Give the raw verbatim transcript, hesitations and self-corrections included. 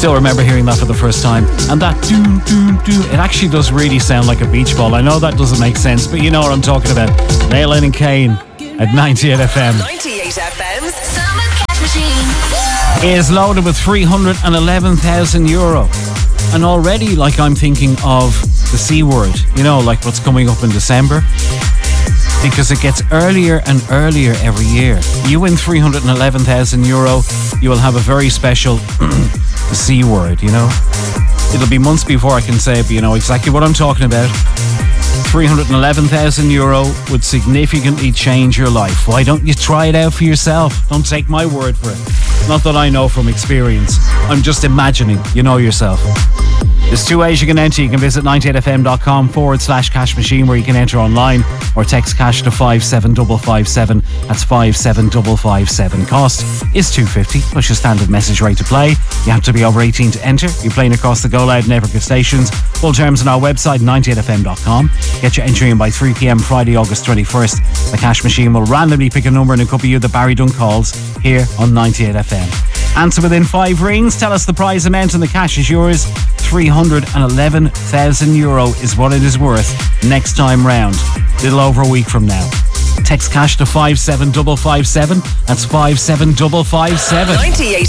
still remember hearing that for the first time. And that doom, doom, doom, it actually does really sound like a beach ball. I know that doesn't make sense, but you know what I'm talking about. Neil Lennon Kane at ninety-eight F M. ninety-eight F M's Summer Cash Machine is loaded with three hundred eleven thousand euro. And already, like, I'm thinking of the C word, you know, like what's coming up in December. Because it gets earlier and earlier every year. You win three hundred eleven thousand euro, you will have a very special C word, you know. It'll be months before I can say it, but you know exactly what I'm talking about. three hundred eleven thousand euro would significantly change your life. Why don't you try it out for yourself? Don't take my word for it. Not that I know from experience. I'm just imagining. You know yourself. There's two ways you can enter. You can visit ninety-eight fm.com forward slash cash machine where you can enter online, or text cash to five seven five five seven. That's five seven five five seven. Cost is two pounds fifty plus your standard message rate to play. You have to be over eighteen to enter. You're playing across the Go Loud network of stations. Full terms on our website, ninety-eight f m dot com. Get your entry in by three p.m. Friday, August twenty-first. The cash machine will randomly pick a number and it could be you that Barry Dunn calls here on ninety-eight F M. Answer within five rings. Tell us the prize amount and the cash is yours. three hundred eleven thousand euro is what it is worth next time round. Little over a week from now. Text cash to five seven five five seven. That's five seven five five seven. ninety-eight